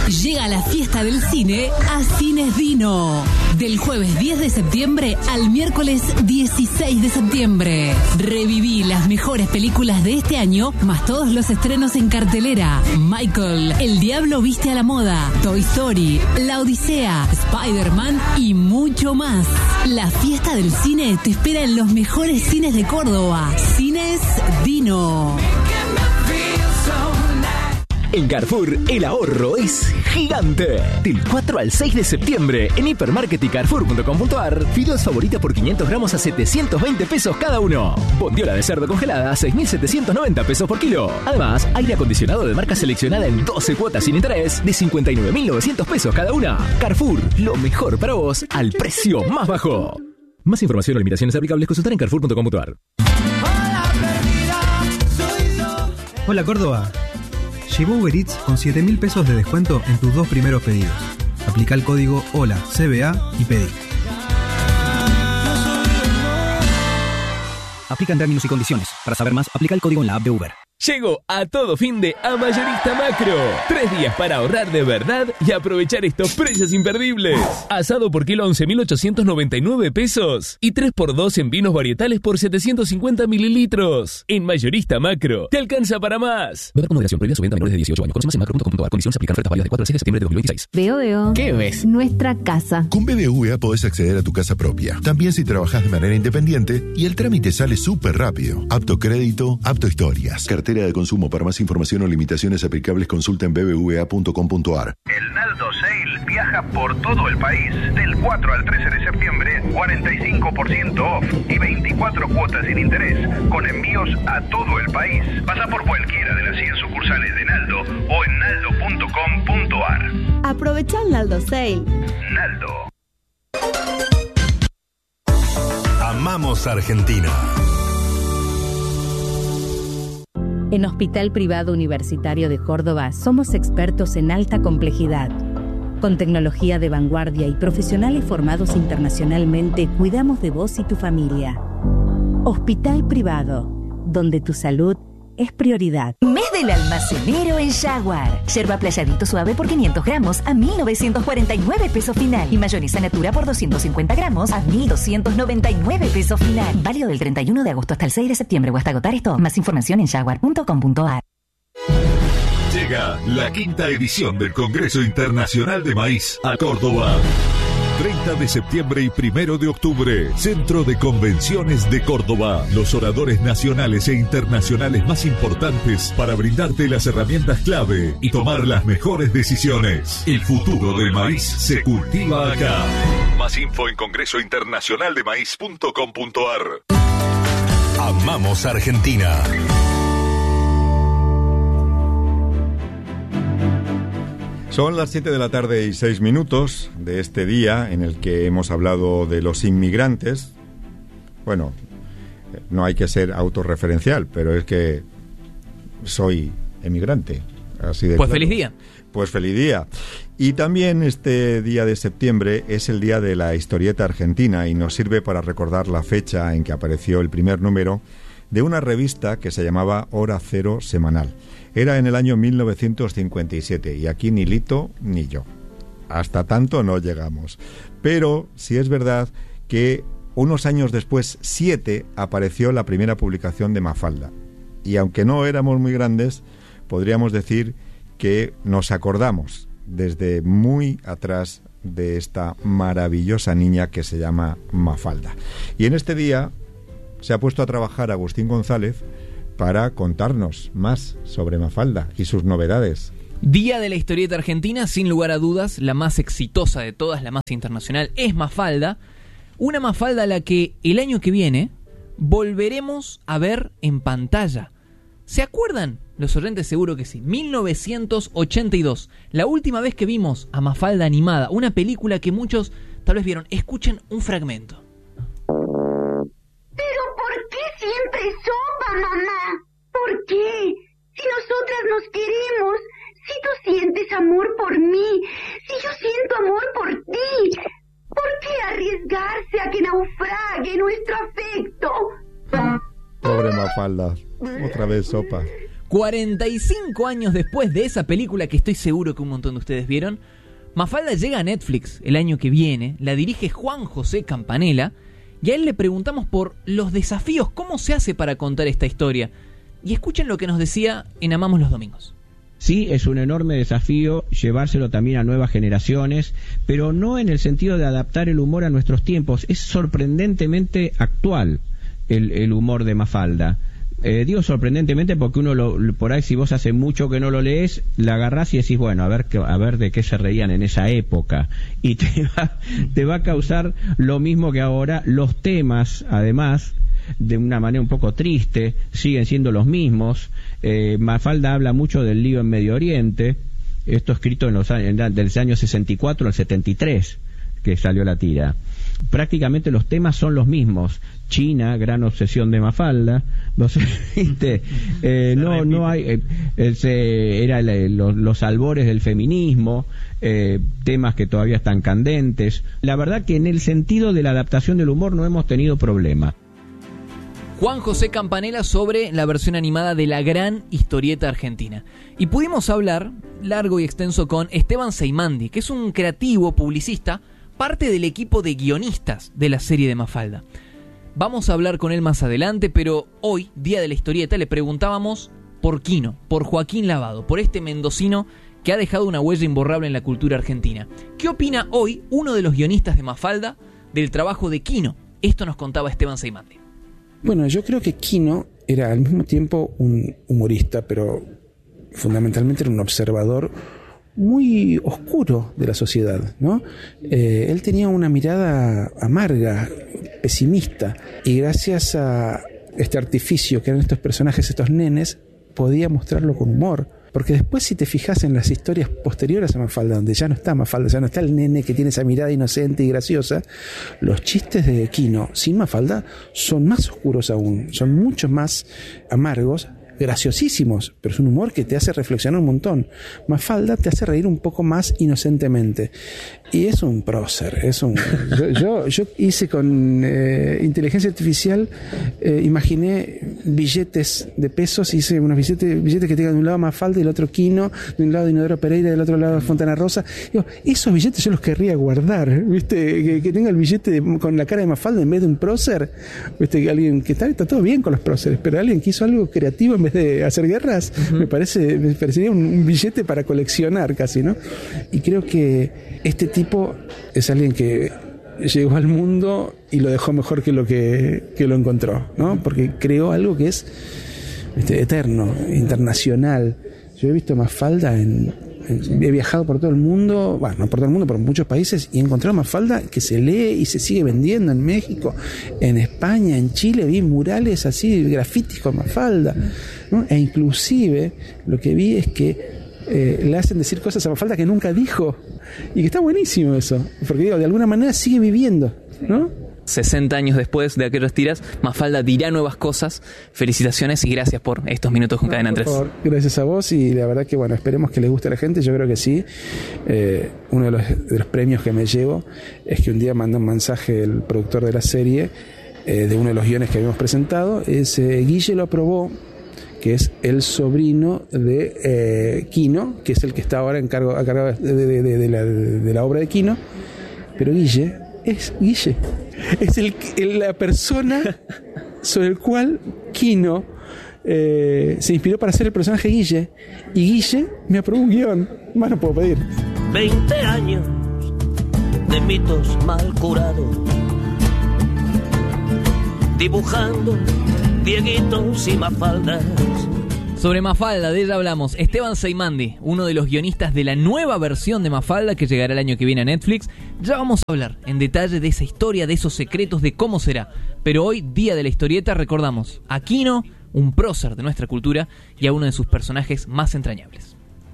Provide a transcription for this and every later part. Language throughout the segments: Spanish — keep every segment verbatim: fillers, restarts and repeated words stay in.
Llega la fiesta del cine a Cines Dino. Del jueves diez de septiembre al miércoles dieciséis de septiembre. Reviví las mejores películas de este año, más todos los estrenos en cartelera. Michael, El Diablo Viste a la Moda, Toy Story, La Odisea, Spider-Man y mucho más. La fiesta del cine te espera en los mejores cines de Córdoba. Cines Dino. En Carrefour, el ahorro es gigante. Del cuatro al seis de septiembre, en Hipermarket y Carrefour punto com punto ar, fideos Favorita por quinientos gramos a setecientos veinte pesos cada uno. Bondiola de cerdo congelada a seis mil setecientos noventa pesos por kilo. Además, aire acondicionado de marca seleccionada en doce cuotas sin interés de cincuenta y nueve mil novecientos pesos cada una. Carrefour, lo mejor para vos al precio más bajo. Más información o limitaciones aplicables consultar en Carrefour punto com punto ar. Hola Córdoba. Llevo Uber Eats con siete mil pesos de descuento en tus dos primeros pedidos. Aplica el código HOLA C B A y pedí. Aplican términos y condiciones. Para saber más, aplica el código en la app de Uber. Llegó a todo fin de a Mayorista Macro. Tres días para ahorrar de verdad y aprovechar estos precios imperdibles. Asado por kilo once mil ochocientos noventa y nueve pesos. Y tres por dos en vinos varietales por setecientos cincuenta mililitros. En Mayorista Macro, te alcanza para más. Beber con moderación, prohibida su venta a menores de dieciocho años. Conoce más en macro punto com punto ar. Condiciones aplican. Ofertas válidas de cuatro al seis de septiembre de dos mil veintiséis. Veo, veo. ¿Qué ves? Nuestra casa. Con B B V A podés acceder a tu casa propia. También si trabajás de manera independiente y el trámite sale súper rápido. Apto crédito, apto historias. Cartera de consumo. Para más información o limitaciones aplicables, consulta en b b v a punto com punto ar. El Naldo Sale viaja por todo el país. Del cuatro al trece de septiembre, cuarenta y cinco por ciento off y veinticuatro cuotas sin interés, con envíos a todo el país. Pasa por cualquiera de las cien sucursales de Naldo o en naldo punto com punto ar. Aprovecha el Naldo Sale. Naldo. Amamos Argentina. En Hospital Privado Universitario de Córdoba somos expertos en alta complejidad. Con tecnología de vanguardia y profesionales formados internacionalmente, cuidamos de vos y tu familia. Hospital Privado, donde tu salud es prioridad. Mes del almacenero en Jaguar. Yerba playadito suave por quinientos gramos a mil novecientos cuarenta y nueve pesos final. Y mayonesa natura por doscientos cincuenta gramos a mil doscientos noventa y nueve pesos final. Válido del treinta y uno de agosto hasta el seis de septiembre o hasta agotar esto. Más información en jaguar punto com punto ar. Llega la quinta edición del Congreso Internacional de Maíz a Córdoba. treinta de septiembre y primero de octubre, Centro de Convenciones de Córdoba. Los oradores nacionales e internacionales más importantes para brindarte las herramientas clave y tomar las mejores decisiones. El futuro del maíz se cultiva acá. Más info en congreso internacional de maíz punto com punto ar. Amamos Argentina. Son las siete de la tarde y seis minutos de este día en el que hemos hablado de los inmigrantes. Bueno, no hay que ser autorreferencial, pero es que soy emigrante. Así de pues claro. Feliz día. Pues feliz día. Y también este día de septiembre es el día de la historieta argentina y nos sirve para recordar la fecha en que apareció el primer número de una revista que se llamaba Hora Cero Semanal. Era en el año mil novecientos cincuenta y siete y aquí ni Lito ni yo. Hasta tanto no llegamos. Pero sí es verdad que unos años después, siete, apareció la primera publicación de Mafalda. Y aunque no éramos muy grandes, podríamos decir que nos acordamos desde muy atrás de esta maravillosa niña que se llama Mafalda. Y en este día se ha puesto a trabajar Agustín González para contarnos más sobre Mafalda y sus novedades. Día de la historieta argentina, sin lugar a dudas, la más exitosa de todas, la más internacional, es Mafalda. Una Mafalda a la que el año que viene volveremos a ver en pantalla. ¿Se acuerdan? Los oyentes seguro que sí. mil novecientos ochenta y dos, la última vez que vimos a Mafalda animada, una película que muchos tal vez vieron. Escuchen un fragmento. ¿Pero por qué siempre sopa, mamá? ¿Por qué? Si nosotras nos queremos, si tú sientes amor por mí, si yo siento amor por ti, ¿por qué arriesgarse a que naufrague nuestro afecto? Pobre Mafalda, otra vez sopa. cuarenta y cinco años después de esa película que estoy seguro que un montón de ustedes vieron, Mafalda llega a Netflix el año que viene, la dirige Juan José Campanella, y a él le preguntamos por los desafíos, cómo se hace para contar esta historia. Y escuchen lo que nos decía en Amamos los Domingos. Sí, es un enorme desafío llevárselo también a nuevas generaciones, pero no en el sentido de adaptar el humor a nuestros tiempos. Es sorprendentemente actual el, el humor de Mafalda. Eh, digo sorprendentemente porque uno lo, por ahí, si vos hace mucho que no lo lees, la agarrás y decís, bueno, a ver, a ver de qué se reían en esa época, y te va, te va a causar lo mismo que ahora. Los temas, además, de una manera un poco triste, siguen siendo los mismos. eh, Mafalda habla mucho del lío en Medio Oriente, esto escrito en los años, del año sesenta y cuatro al setenta y tres que salió la tira. Prácticamente los temas son los mismos. China, gran obsesión de Mafalda, no sé, ¿viste? Eh, no, no hay, eh, eh, se, era el, los, los albores del feminismo, eh, temas que todavía están candentes. La verdad que en el sentido de la adaptación del humor no hemos tenido problema. Juan José Campanella sobre la versión animada de la gran historieta argentina. Y pudimos hablar largo y extenso con Esteban Seimandi, que es un creativo publicista, parte del equipo de guionistas de la serie de Mafalda. Vamos a hablar con él más adelante, pero hoy, día de la historieta, le preguntábamos por Quino, por Joaquín Lavado, por este mendocino que ha dejado una huella imborrable en la cultura argentina. ¿Qué opina hoy uno de los guionistas de Mafalda del trabajo de Quino? Esto nos contaba Esteban Seimandi. Bueno, yo creo que Quino era al mismo tiempo un humorista, pero fundamentalmente era un observador muy oscuro de la sociedad, ¿no? Eh, él tenía una mirada amarga, pesimista, y gracias a este artificio que eran estos personajes, estos nenes, podía mostrarlo con humor. Porque después, si te fijas en las historias posteriores a Mafalda, donde ya no está Mafalda, ya no está el nene que tiene esa mirada inocente y graciosa, los chistes de Quino sin Mafalda son más oscuros aún, son mucho más amargos, graciosísimos, pero es un humor que te hace reflexionar un montón. Mafalda te hace reír un poco más inocentemente. Y es un prócer, es un... Yo, yo, yo hice con eh, inteligencia artificial, eh, imaginé billetes de pesos, hice unos billetes, billetes que tengan de un lado Mafalda y del otro Quino, de un lado Inodoro Pereira y del otro lado Fontana Rosa. Digo, esos billetes yo los querría guardar, ¿viste? Que, que tenga el billete de, con la cara de Mafalda en vez de un prócer, ¿viste? Que alguien que está, está todo bien con los próceres, pero alguien que hizo algo creativo en vez de hacer guerras, uh-huh. me parece, me parecería un, un billete para coleccionar casi, ¿no? Y creo que este tipo es alguien que llegó al mundo y lo dejó mejor que lo que, que lo encontró, ¿no? Porque creó algo que es este, eterno, internacional. Yo he visto Mafalda en, en... He viajado por todo el mundo, bueno, no por todo el mundo, por muchos países, y he encontrado Mafalda que se lee y se sigue vendiendo en México, en España, en Chile. Vi murales así, grafitis con Mafalda, ¿no? E inclusive lo que vi es que Eh, le hacen decir cosas a Mafalda que nunca dijo, y que está buenísimo eso, porque digo, de alguna manera sigue viviendo, ¿no? sesenta años después de aquellas tiras, Mafalda dirá nuevas cosas. Felicitaciones y gracias por estos minutos con no, Cadena tres. Por favor, gracias a vos, y la verdad que bueno, esperemos que les guste a la gente. Yo creo que sí. Eh, uno de los, de los premios que me llevo es que un día mandó un mensaje el productor de la serie, eh, de uno de los guiones que habíamos presentado. Es, eh, Guille lo aprobó, que es el sobrino de eh, Quino, que es el que está ahora en cargo, a cargo de, de, de, de, la, de la obra de Quino. Pero Guille es Guille, es el, la persona sobre el cual Quino eh, se inspiró para hacer el personaje Guille, y Guille me aprobó un guión. Más no puedo pedir. veinte años de mitos mal curados, dibujando Dieguitos y Mafaldas. Sobre Mafalda, de ella hablamos. Esteban Seimandi, uno de los guionistas de la nueva versión de Mafalda que llegará el año que viene a Netflix. Ya vamos a hablar en detalle de esa historia, de esos secretos, de cómo será. Pero hoy, día de la historieta, recordamos a Quino, un prócer de nuestra cultura, y a uno de sus personajes más entrañables.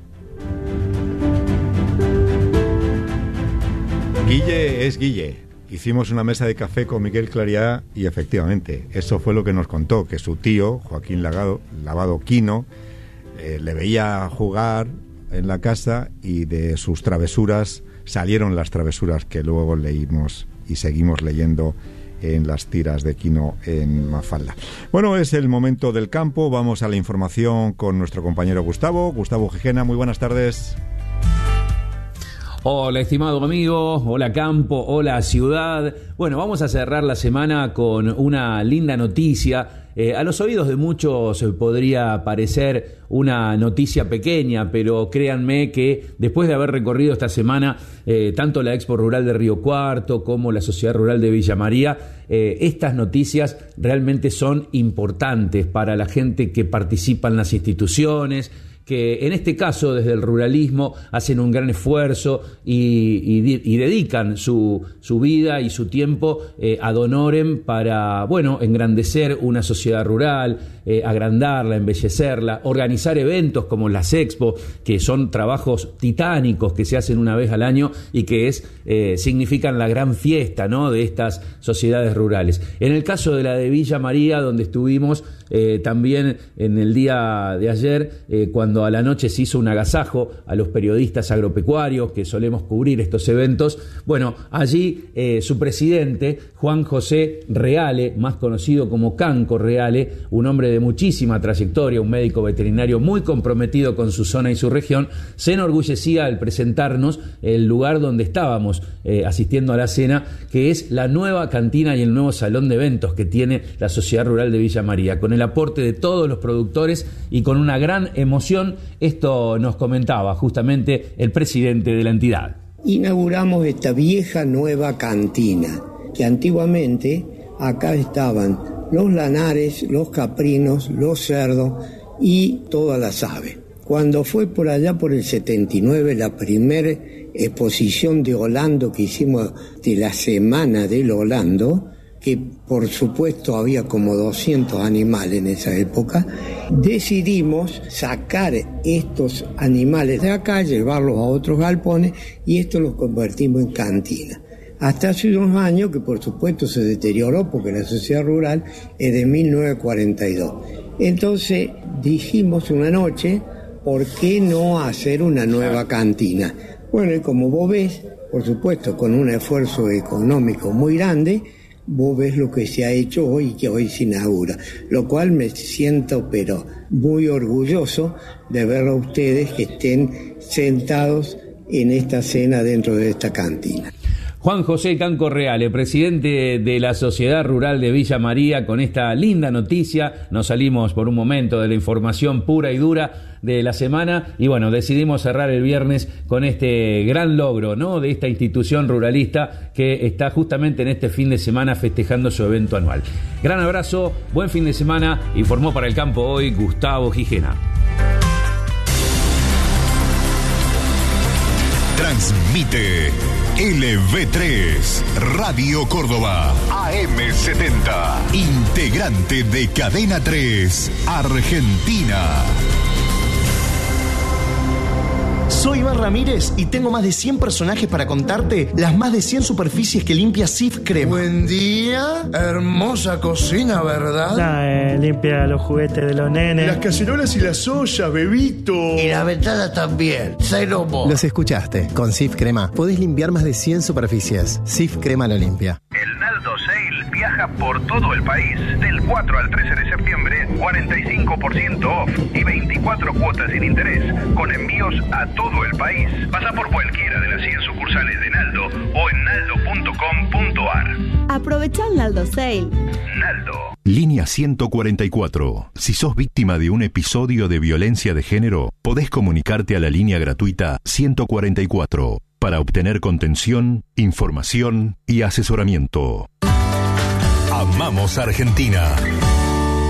Guille es Guille. Hicimos una mesa de café con Miguel Claridad y efectivamente, eso fue lo que nos contó, que su tío, Joaquín Lavado, Lavado Quino, eh, le veía jugar en la casa, y de sus travesuras salieron las travesuras que luego leímos y seguimos leyendo en las tiras de Quino en Mafalda. Bueno, es el momento del campo. Vamos a la información con nuestro compañero Gustavo. Gustavo Gijena, muy buenas tardes. Hola, estimado amigo, hola campo, hola ciudad. Bueno, vamos a cerrar la semana con una linda noticia. Eh, a los oídos de muchos podría parecer una noticia pequeña, pero créanme que después de haber recorrido esta semana eh, tanto la Expo Rural de Río Cuarto como la Sociedad Rural de Villa María, eh, estas noticias realmente son importantes para la gente que participa en las instituciones, que en este caso desde el ruralismo hacen un gran esfuerzo y, y, y dedican su, su vida y su tiempo eh, ad honorem para, bueno, engrandecer una sociedad rural, eh, agrandarla, embellecerla, organizar eventos como las Expo, que son trabajos titánicos que se hacen una vez al año y que es eh, significan la gran fiesta, ¿no?, de estas sociedades rurales. En el caso de la de Villa María, donde estuvimos eh, también en el día de ayer, eh, cuando a la noche se hizo un agasajo a los periodistas agropecuarios que solemos cubrir estos eventos. Bueno, allí eh, su presidente, Juan José Reale, más conocido como Canco Reale, un hombre de muchísima trayectoria, un médico veterinario muy comprometido con su zona y su región, se enorgullecía al presentarnos el lugar donde estábamos eh, asistiendo a la cena, que es la nueva cantina y el nuevo salón de eventos que tiene la Sociedad Rural de Villa María, con el aporte de todos los productores y con una gran emoción. Esto nos comentaba justamente el presidente de la entidad. Inauguramos esta vieja nueva cantina, que antiguamente acá estaban los lanares, los caprinos, los cerdos y todas las aves. Cuando fue por allá por el setenta y nueve la primera exposición de Holando que hicimos de la Semana del Holando, que por supuesto había como doscientos animales en esa época, decidimos sacar estos animales de acá, llevarlos a otros galpones y esto los convertimos en cantina. Hasta hace unos años que por supuesto se deterioró porque la sociedad rural es de mil novecientos cuarenta y dos. Entonces dijimos una noche, ¿por qué no hacer una nueva cantina? Bueno, y como vos ves, por supuesto con un esfuerzo económico muy grande, vos ves lo que se ha hecho hoy y que hoy se inaugura, lo cual me siento pero muy orgulloso de ver a ustedes que estén sentados en esta cena dentro de esta cantina. Juan José Canco Reale, presidente de la Sociedad Rural de Villa María, con esta linda noticia. Nos salimos por un momento de la información pura y dura de la semana y bueno, decidimos cerrar el viernes con este gran logro, ¿no?, de esta institución ruralista que está justamente en este fin de semana festejando su evento anual. Gran abrazo, buen fin de semana. Informó para el campo hoy Gustavo Gijena. Transmite L V tres, Radio Córdoba, A M setenta, integrante de Cadena tres, Argentina. Soy Iván Ramírez y tengo más de cien personajes para contarte las más de cien superficies que limpia Sif Crema. Buen día, hermosa cocina, ¿verdad? Nah, eh, limpia los juguetes de los nenes. Las cacerolas y las ollas, bebito. Y la ventana también, cero mo. Los escuchaste, con Sif Crema podés limpiar más de cien superficies. Sif Crema lo limpia. El Naldo Sale viaja por todo el país. Del cuatro al trece de septiembre, cuarenta y cinco por ciento off y veinticuatro cuotas sin interés, con envíos a todo el país. Pasa por cualquiera de las cien sucursales de Naldo o en naldo punto com punto ar. Aprovecha el Naldo Sale. Naldo. Línea ciento cuarenta y cuatro. Si sos víctima de un episodio de violencia de género, podés comunicarte a la línea gratuita ciento cuarenta y cuatro para obtener contención, información y asesoramiento. Amamos Argentina.